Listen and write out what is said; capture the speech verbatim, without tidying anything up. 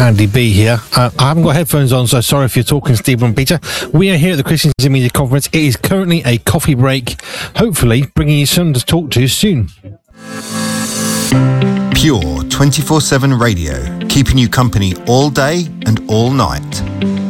Andy B here. Uh, I haven't got headphones on, so sorry if you're talking, Stephen and Peter. We are here at the Christians in Media Conference. It is currently a coffee break, hopefully bringing you someone to talk to soon. Pure twenty-four seven radio, keeping you company all day and all night.